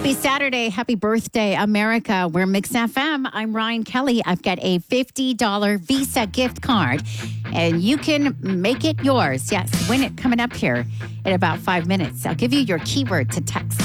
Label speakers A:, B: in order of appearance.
A: Happy Saturday. Happy birthday, America. We're Mix FM. I'm Ryan Kelly. I've got a $50 Visa gift card, and you can make it yours. Yes, win it coming up here in about 5 minutes. I'll give you your keyword to text.